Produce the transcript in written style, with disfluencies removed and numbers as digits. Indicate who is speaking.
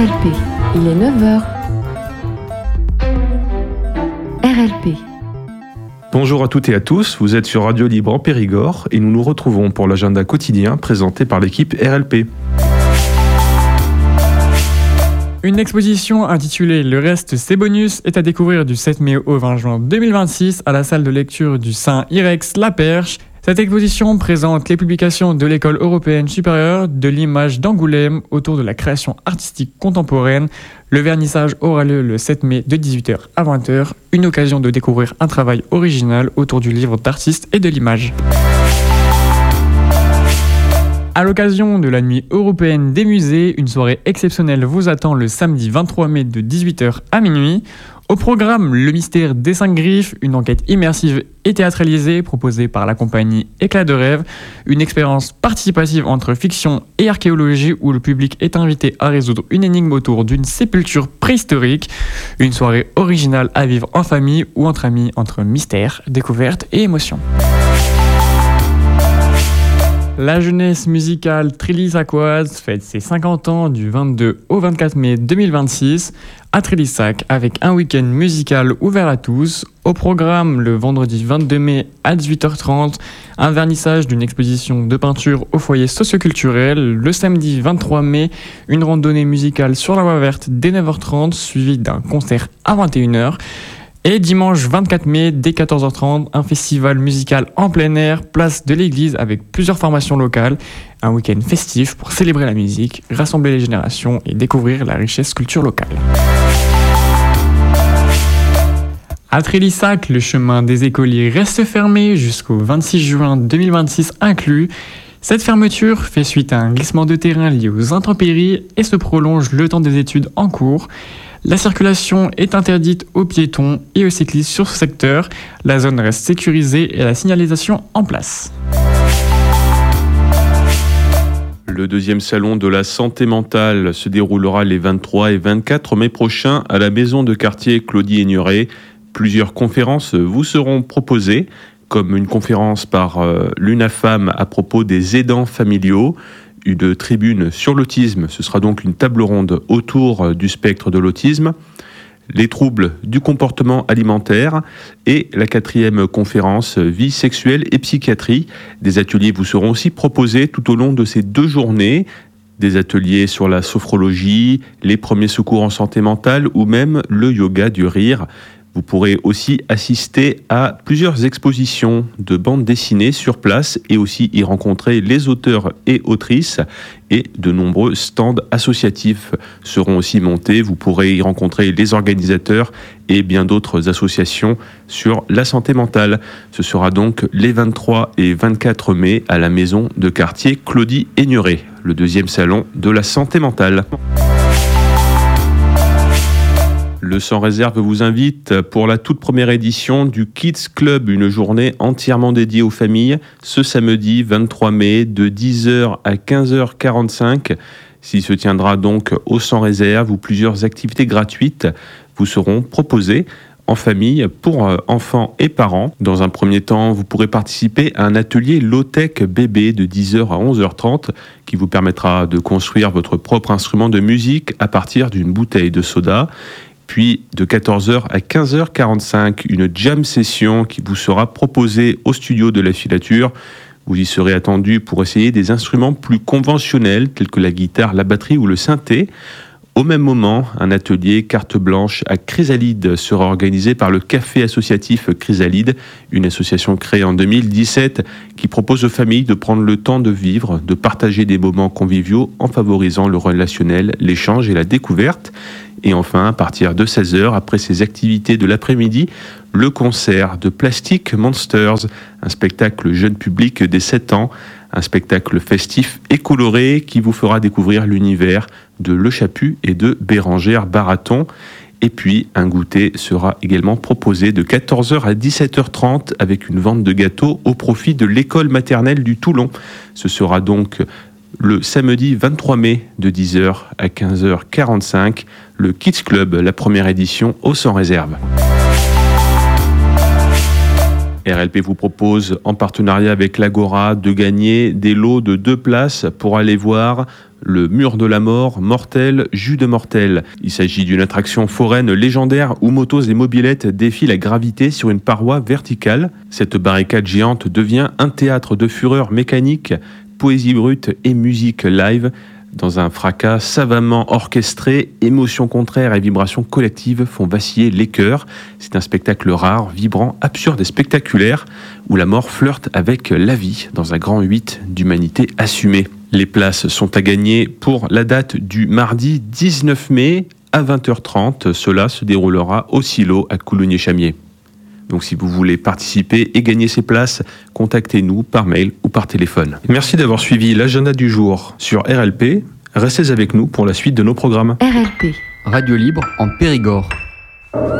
Speaker 1: RLP, il est 9h. RLP.
Speaker 2: Bonjour à toutes et à tous, vous êtes sur Radio Libre en Périgord et nous nous retrouvons pour l'agenda quotidien présenté par l'équipe RLP.
Speaker 3: Une exposition intitulée « Le reste, c'est bonus » est à découvrir du 7 mai au 20 juin 2026 à la salle de lecture du Saint-Irex La Perche. Cette exposition présente les publications de l'École européenne supérieure de l'image d'Angoulême autour de la création artistique contemporaine. Le vernissage aura lieu le 7 mai de 18h à 20h, une occasion de découvrir un travail original autour du livre d'artiste et de l'image. À l'occasion de la Nuit européenne des musées, une soirée exceptionnelle vous attend le samedi 23 mai de 18h à minuit. Au programme, le mystère des 5 griffes, une enquête immersive et théâtralisée proposée par la compagnie Éclat de rêve, une expérience participative entre fiction et archéologie où le public est invité à résoudre une énigme autour d'une sépulture préhistorique, une soirée originale à vivre en famille ou entre amis entre mystère, découverte et émotion. La jeunesse musicale Trélissacoise fête ses 50 ans du 22 au 24 mai 2026 à Trélissac avec un week-end musical ouvert à tous. Au programme, le vendredi 22 mai à 18h30, un vernissage d'une exposition de peinture au foyer socioculturel. Le samedi 23 mai, une randonnée musicale sur la voie verte dès 9h30 suivie d'un concert à 21h. Et dimanche 24 mai, dès 14h30, un festival musical en plein air, place de l'église avec plusieurs formations locales. Un week-end festif pour célébrer la musique, rassembler les générations et découvrir la richesse culture locale. À Trélissac, le chemin des écoliers reste fermé jusqu'au 26 juin 2026 inclus. Cette fermeture fait suite à un glissement de terrain lié aux intempéries et se prolonge le temps des études en cours. La circulation est interdite aux piétons et aux cyclistes sur ce secteur. La zone reste sécurisée et la signalisation en place.
Speaker 2: Le deuxième salon de la santé mentale se déroulera les 23 et 24 mai prochains à la maison de quartier Claudie Aigneret. Plusieurs conférences vous seront proposées, comme une conférence par l'UNAFAM à propos des aidants familiaux, une tribune sur l'autisme, ce sera donc une table ronde autour du spectre de l'autisme, les troubles du comportement alimentaire et la 4e conférence vie sexuelle et psychiatrie. Des ateliers vous seront aussi proposés tout au long de ces 2 journées, des ateliers sur la sophrologie, les premiers secours en santé mentale ou même le yoga du rire. Vous pourrez aussi assister à plusieurs expositions de bandes dessinées sur place et aussi y rencontrer les auteurs et autrices, et de nombreux stands associatifs seront aussi montés. Vous pourrez y rencontrer les organisateurs et bien d'autres associations sur la santé mentale. Ce sera donc les 23 et 24 mai à la maison de quartier Claudie Aigneret, le 2e salon de la santé mentale. Le Sans Réserve vous invite pour la toute première édition du Kids Club, une journée entièrement dédiée aux familles, ce samedi 23 mai de 10h à 15h45. S'il se tiendra donc au Sans Réserve où plusieurs activités gratuites vous seront proposées en famille pour enfants et parents. Dans un premier temps, vous pourrez participer à un atelier low-tech bébé de 10h à 11h30 qui vous permettra de construire votre propre instrument de musique à partir d'une bouteille de soda. Puis de 14h à 15h45, une jam session qui vous sera proposée au studio de la filature. Vous y serez attendu pour essayer des instruments plus conventionnels tels que la guitare, la batterie ou le synthé. Au même moment, un atelier carte blanche à Chrysalide sera organisé par le Café associatif Chrysalide, une association créée en 2017 qui propose aux familles de prendre le temps de vivre, de partager des moments conviviaux en favorisant le relationnel, l'échange et la découverte. Et enfin, à partir de 16h, après ces activités de l'après-midi, le concert de Plastic Monsters, un spectacle jeune public dès 7 ans, un spectacle festif et coloré qui vous fera découvrir l'univers de Le Chaput et de Bérangère Baraton. Et puis, un goûter sera également proposé de 14h à 17h30 avec une vente de gâteaux au profit de l'école maternelle du Toulon. Ce sera donc le samedi 23 mai de 10h à 15h45, le Kids Club, la première édition au Sans Réserve. RLP vous propose, en partenariat avec l'Agora, de gagner des lots de 2 places pour aller voir le mur de la mort, mortel, jus de mortel. Il s'agit d'une attraction foraine légendaire où motos et mobylettes défient la gravité sur une paroi verticale. Cette barricade géante devient un théâtre de fureur mécanique, poésie brute et musique live. Dans un fracas savamment orchestré, émotions contraires et vibrations collectives font vaciller les cœurs. C'est un spectacle rare, vibrant, absurde et spectaculaire, où la mort flirte avec la vie dans un grand 8 d'humanité assumée. Les places sont à gagner pour la date du mardi 19 mai à 20h30. Cela se déroulera au Silo à Coulommiers-Chamiers. Donc si vous voulez participer et gagner ces places, contactez-nous par mail ou par téléphone. Merci d'avoir suivi l'agenda du jour sur RLP. Restez avec nous pour la suite de nos programmes.
Speaker 1: RLP.
Speaker 4: Radio libre en Périgord.